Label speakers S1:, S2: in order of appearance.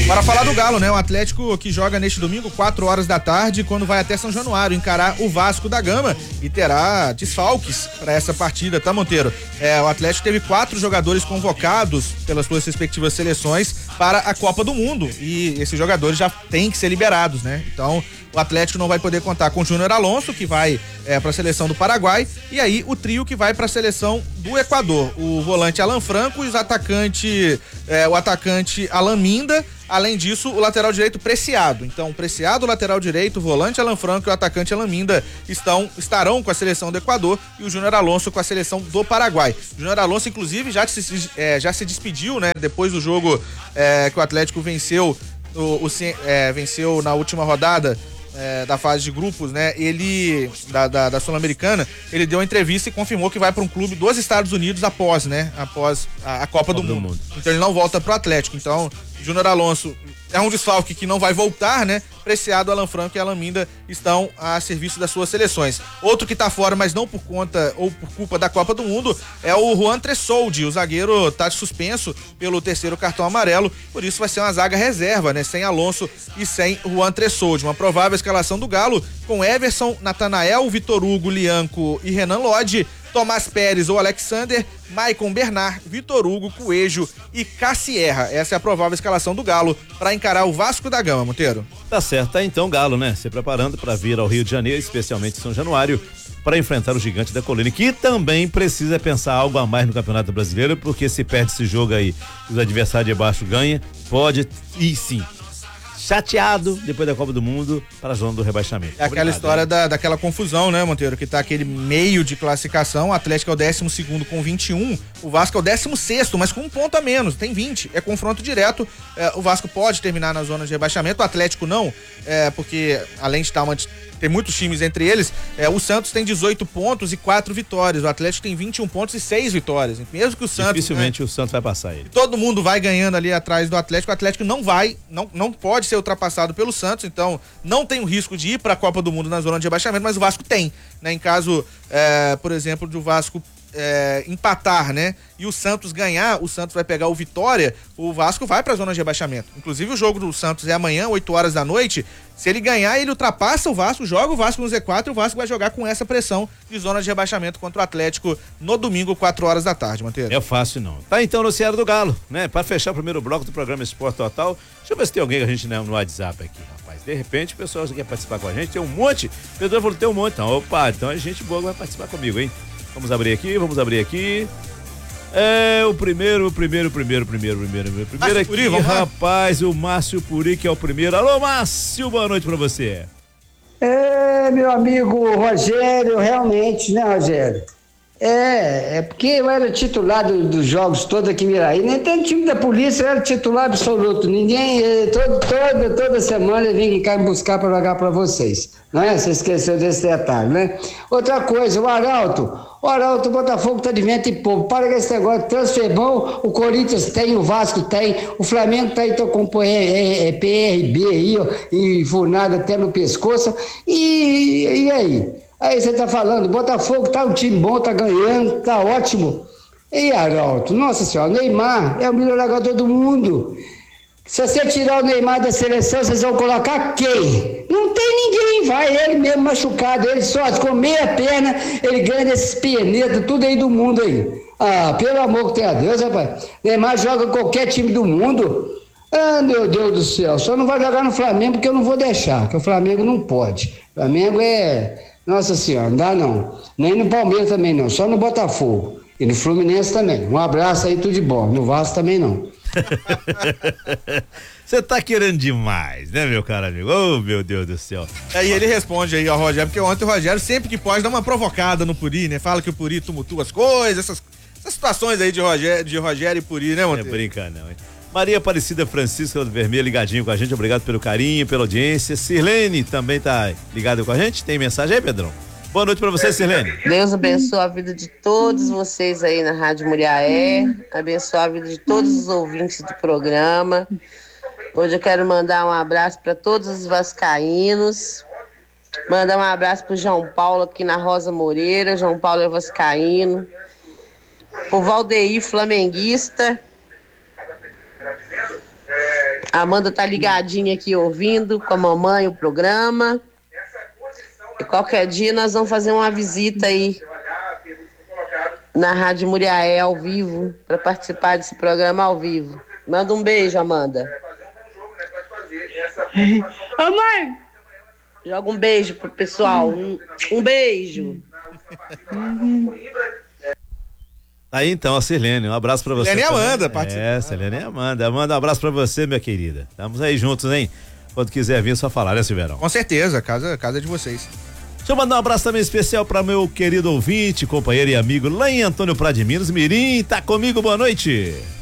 S1: Para falar do Galo, né? O Atlético que joga neste domingo, 4 horas da tarde, quando vai até São Januário encarar o Vasco da Gama e terá desfalques para essa partida, tá, Monteiro? O Atlético teve 4 jogadores convocados pelas suas respectivas seleções para a Copa do Mundo e esses jogadores já têm que ser liberados, né? Então, o Atlético não vai poder contar com o Júnior Alonso, que vai para a seleção do Paraguai, e aí o trio que vai para a seleção do Equador, o volante Alan Franco e o atacante Alan Minda. Além disso, o lateral direito Preciado. Então, Preciado, o lateral direito, o volante Alan Franco e o atacante Alan Minda estarão com a seleção do Equador e o Júnior Alonso com a seleção do Paraguai. O Júnior Alonso, inclusive, já se despediu, né? Depois do jogo que o Atlético venceu, venceu na última rodada da fase de grupos, né? Ele, da Sul-Americana, ele deu uma entrevista e confirmou que vai para um clube dos Estados Unidos após a Copa do Mundo. Então ele não volta pro Atlético. Então, Júnior Alonso é um desfalque que não vai voltar, né? Preciado, Alan Franco e Alan Minda estão a serviço das suas seleções. Outro que tá fora, mas não por conta ou por culpa da Copa do Mundo, é o Juan Tressoldi. O zagueiro tá suspenso pelo 3º cartão amarelo, por isso vai ser uma zaga reserva, né? Sem Alonso e sem Juan Tressoldi. Uma provável escalação do Galo com Everson, Natanael, Vitor Hugo, Lianco e Renan Lodge, Tomás Pérez ou Alexander, Maicon Bernard, Vitor Hugo, Coelho e Cassierra. Essa é a provável escalação do Galo para encarar o Vasco da Gama, Monteiro.
S2: Tá certo, tá então Galo, né? Se preparando para vir ao Rio de Janeiro, especialmente São Januário, para enfrentar o Gigante da Colina, que também precisa pensar algo a mais no Campeonato Brasileiro, porque se perde esse jogo aí, os adversários de baixo ganham, pode ir sim. Chateado depois da Copa do Mundo para a zona do rebaixamento.
S1: É aquela história daquela confusão, né, Monteiro? Que tá aquele meio de classificação, o Atlético é o 12º com 21, o Vasco é o 16º, mas com um ponto a menos, tem 20, é confronto direto. O Vasco pode terminar na zona de rebaixamento, o Atlético não, porque além de ter muitos times entre eles, o Santos tem 18 pontos e 4 vitórias, o Atlético tem 21 pontos e 6 vitórias, mesmo que o Santos...
S2: Dificilmente o Santos vai passar ele.
S1: Todo mundo vai ganhando ali atrás do Atlético, o Atlético não pode ser ultrapassado pelo Santos, então não tem o risco de ir para a Copa do Mundo na zona de rebaixamento, mas o Vasco tem, né? Em caso, por exemplo, do Vasco empatar, né? E o Santos ganhar, o Santos vai pegar o Vitória, o Vasco vai pra zona de rebaixamento. Inclusive o jogo do Santos é amanhã, 8 horas da noite. Se ele ganhar, ele ultrapassa o Vasco, joga o Vasco no Z4 e o Vasco vai jogar com essa pressão de zona de rebaixamento contra o Atlético no domingo, 4 horas da tarde, Monteiro.
S2: É fácil não. Tá então no Ceará do Galo, né? Pra fechar o primeiro bloco do programa Esporte Total, deixa eu ver se tem alguém que a gente no WhatsApp aqui, rapaz. De repente o pessoal quer participar com a gente, tem um monte. O Pedro falou, tem um monte. Então, opa, então a gente boa vai participar comigo, hein? Vamos abrir aqui. O primeiro aqui, Puri, rapaz, o Márcio Puri, que é o primeiro. Alô, Márcio, boa noite pra você.
S3: Meu amigo Rogério, realmente, né, Rogério? Porque eu era titular dos jogos todos aqui em Miraí, nem tem time da polícia, eu era titular absoluto, ninguém, toda semana eu vim cá me buscar para jogar para vocês, não é? Você esqueceu desse detalhe, né? Outra coisa, o Arauto, o Botafogo tá de vento e pouco, para com esse negócio, transfer bom, o Corinthians tem, o Vasco tem, o Flamengo tá aí, tô com PRB aí, ó, enfurnado até no pescoço, e aí? Aí você tá falando, Botafogo tá um time bom, tá ganhando, tá ótimo. E Arauto, nossa senhora, Neymar é o melhor jogador do mundo. Se você tirar o Neymar da seleção, vocês vão colocar quem? Não tem ninguém, vai ele mesmo machucado, ele só com meia perna, ele ganha desses penetas, tudo aí do mundo aí. Pelo amor que tem a Deus, rapaz. Neymar joga qualquer time do mundo. Meu Deus do céu, só não vai jogar no Flamengo porque eu não vou deixar, porque o Flamengo não pode. O Flamengo nossa senhora, não dá não. Nem no Palmeiras também não, só no Botafogo. E no Fluminense também. Um abraço aí, tudo de bom. No Vasco também não.
S2: Você tá querendo demais, né, meu caro amigo? Oh, meu Deus do céu.
S1: E ele responde aí ao Rogério, porque ontem o Rogério sempre que pode dá uma provocada no Puri, né? Fala que o Puri tumultua as coisas, essas situações aí de Rogério e Puri, né, Monteiro?
S2: Não é brinca não, hein? Maria Aparecida Francisca do Vermelho ligadinho com a gente, obrigado pelo carinho, pela audiência. Sirlene também tá ligada com a gente, tem mensagem aí, Pedrão? Boa noite pra você, Sirlene.
S4: Deus abençoe a vida de todos vocês aí na Rádio Muriaé, abençoe a vida de todos os ouvintes do programa. Hoje eu quero mandar um abraço para todos os vascaínos, mandar um abraço pro João Paulo aqui na Rosa Moreira, João Paulo é vascaíno, pro Valdeir, flamenguista, A Amanda tá ligadinha aqui ouvindo com a mamãe o programa. E qualquer dia nós vamos fazer uma visita aí na Rádio Muriaé ao vivo, para participar desse programa ao vivo. Manda um beijo, Amanda.
S5: Ô, mãe!
S4: Joga um beijo pro pessoal. Um beijo.
S2: Aí então, a Sirlene, um abraço pra você.
S1: Sirlene e Amanda,
S2: participando. Sirlene e Amanda. Amanda, um abraço pra você, minha querida. Estamos aí juntos, hein? Quando quiser vir, é só falar, né, Silveirão?
S1: Com certeza, casa de vocês.
S2: Deixa eu mandar um abraço também especial para meu querido ouvinte, companheiro e amigo lá em Antônio Prado de Minas, Mirim, tá comigo, boa noite.